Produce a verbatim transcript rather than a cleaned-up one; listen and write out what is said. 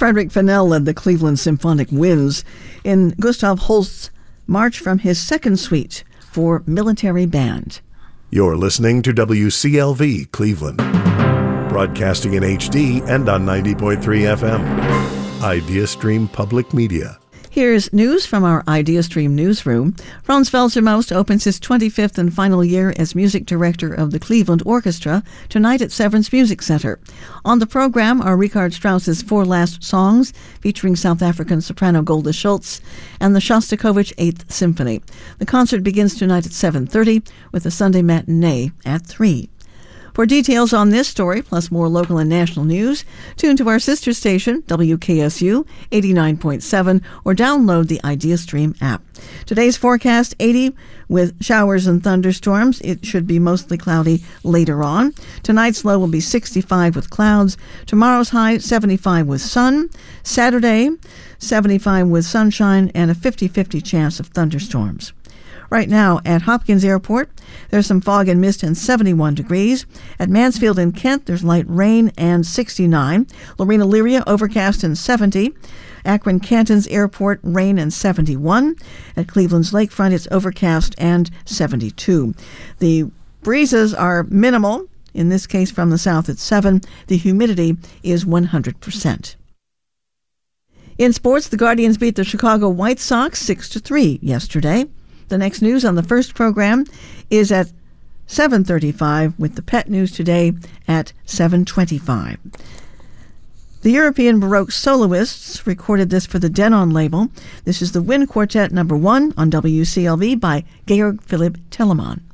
Frederick Fennell led the Cleveland Symphonic Winds in Gustav Holst's March from his Second Suite for Military Band. You're listening to W C L V Cleveland, broadcasting in H D and on ninety point three F M. IdeaStream Public Media. Here's news from our IdeaStream newsroom. Franz Welser-Most opens his twenty-fifth and final year as music director of the Cleveland Orchestra tonight at Severance Music Center. On the program are Richard Strauss's Four Last Songs, featuring South African soprano Golda Schultz, and the Shostakovich Eighth Symphony. The concert begins tonight at seven thirty with a Sunday matinee at three. For details on this story, plus more local and national news, tune to our sister station, W K S U eighty-nine point seven, or download the IdeaStream app. Today's forecast, eighty with showers and thunderstorms. It should be mostly cloudy later on. Tonight's low will be sixty-five with clouds. Tomorrow's high, seventy-five with sun. Saturday, seventy-five with sunshine and a fifty-fifty chance of thunderstorms. Right now at Hopkins Airport, there's some fog and mist and seventy-one degrees. At Mansfield in Kent, there's light rain and sixty-nine. Lorena Lyria, overcast and seventy. Akron Canton's Airport, rain and seventy-one. At Cleveland's Lakefront, it's overcast and seventy-two. The breezes are minimal. In this case, from the south at seven. The humidity is one hundred percent. In sports, the Guardians beat the Chicago White Sox six to three yesterday. The next news on the first program is at seven thirty-five, with the pet news today at seven twenty-five. The European Baroque soloists recorded this for the Denon label. This is the Wind Quartet number one on W C L V by Georg Philipp Telemann.